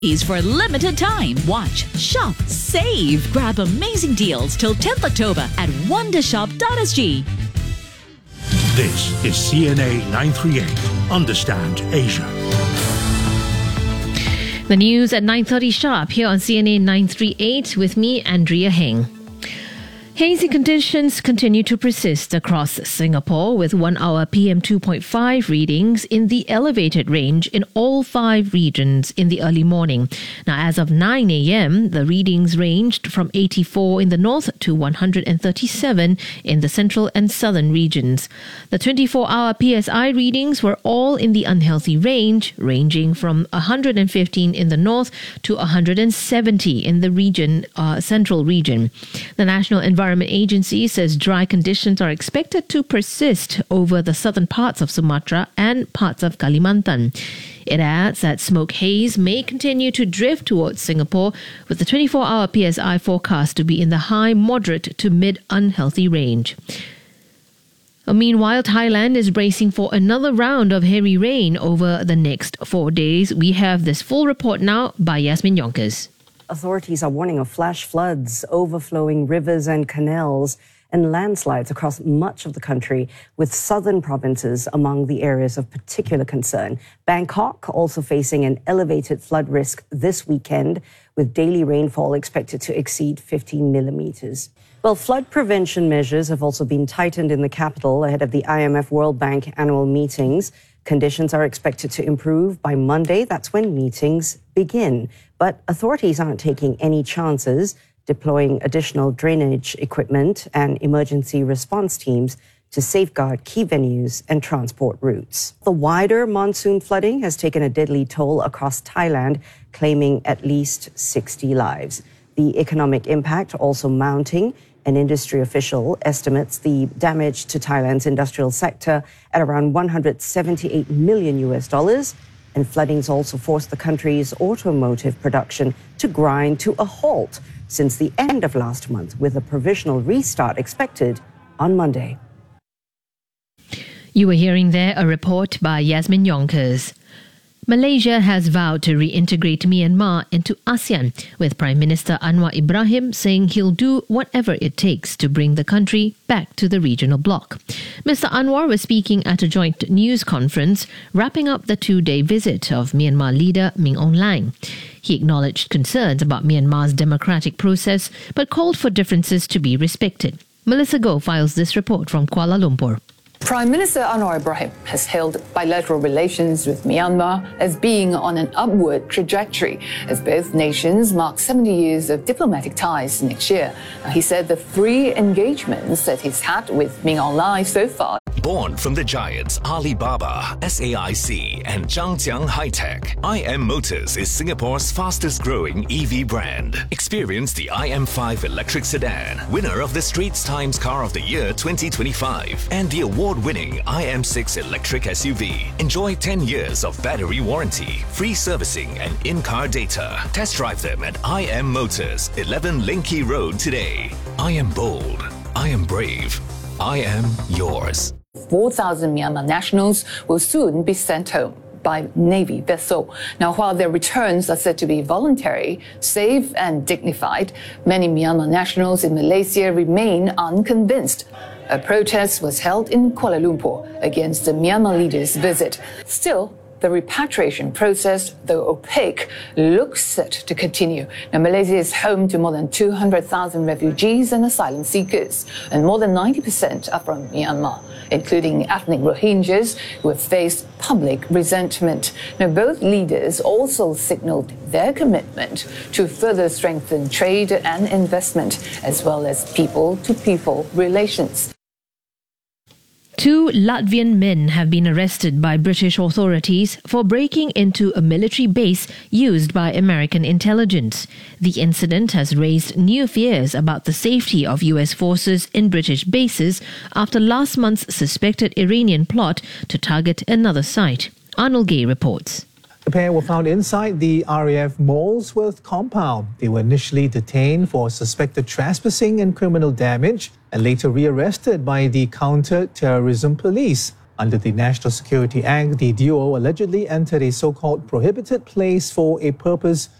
is for a limited time. Watch, shop, save. Grab amazing deals till 10th October at wondershop.sg. This is CNA 938. Understand Asia. The news at 9:30 sharp here on CNA 938 with me, Andrea Heng. Hazy conditions continue to persist across Singapore with 1-hour PM2.5 readings in the elevated range in all 5 regions in the early morning. Now, as of 9 a.m., the readings ranged from 84 in the north to 137 in the central and southern regions. The 24-hour PSI readings were all in the unhealthy range, ranging from 115 in the north to 170 in the central region. The National Environment Agency says dry conditions are expected to persist over the southern parts of Sumatra and parts of Kalimantan. It adds that smoke haze may continue to drift towards Singapore, with the 24-hour PSI forecast to be in the high moderate to mid unhealthy range. Meanwhile, Thailand is bracing for another round of heavy rain over the next 4 days. We have this full report now by Yasmin Yonkers. Authorities are warning of flash floods, overflowing rivers and canals, and landslides across much of the country, with southern provinces among the areas of particular concern. Bangkok also facing an elevated flood risk this weekend, with daily rainfall expected to exceed 15 millimeters. Well, flood prevention measures have also been tightened in the capital ahead of the IMF World Bank annual meetings. Conditions are expected to improve by Monday. That's when meetings begin. But authorities aren't taking any chances, deploying additional drainage equipment and emergency response teams to safeguard key venues and transport routes. The wider monsoon flooding has taken a deadly toll across Thailand, claiming at least 60 lives. The economic impact also mounting. An industry official estimates the damage to Thailand's industrial sector at around $178 million, and floodings also forced the country's automotive production to grind to a halt since the end of last month, with a provisional restart expected on Monday. You were hearing there a report by Yasmin Yonkers. Malaysia has vowed to reintegrate Myanmar into ASEAN, with Prime Minister Anwar Ibrahim saying he'll do whatever it takes to bring the country back to the regional bloc. Mr. Anwar was speaking at a joint news conference, wrapping up the 2-day visit of Myanmar leader Min Aung Hlaing. He acknowledged concerns about Myanmar's democratic process, but called for differences to be respected. Melissa Goh files this report from Kuala Lumpur. Prime Minister Anwar Ibrahim has hailed bilateral relations with Myanmar as being on an upward trajectory as both nations mark 70 years of diplomatic ties next year. He said the 3 engagements that he's had with Min Aung Hlaing so far. Born from the giants Alibaba, SAIC and Zhangjiang High-Tech, IM Motors is Singapore's fastest growing EV brand. Experience the IM5 electric sedan, winner of the Straits Times Car of the Year 2025, and the award-winning IM6 electric SUV. Enjoy 10 years of battery warranty, free servicing and in-car data. Test drive them at IM Motors, 11 Linky Road today. I am bold. I am brave. I am yours. 4,000 Myanmar nationals will soon be sent home by Navy vessel. Now, while their returns are said to be voluntary, safe and dignified, many Myanmar nationals in Malaysia remain unconvinced. A protest was held in Kuala Lumpur against the Myanmar leader's visit. Still, the repatriation process, though opaque, looks set to continue. Now, Malaysia is home to more than 200,000 refugees and asylum seekers, and more than 90% are from Myanmar, including ethnic Rohingyas who have faced public resentment. Now, both leaders also signaled their commitment to further strengthen trade and investment, as well as people-to-people relations. 2 Latvian men have been arrested by British authorities for breaking into a military base used by American intelligence. The incident has raised new fears about the safety of US forces in British bases after last month's suspected Iranian plot to target another site. Arnold Gay reports. The pair were found inside the RAF Molesworth compound. They were initially detained for suspected trespassing and criminal damage and later rearrested by the counter-terrorism police. Under the National Security Act, the duo allegedly entered a so-called prohibited place for a purpose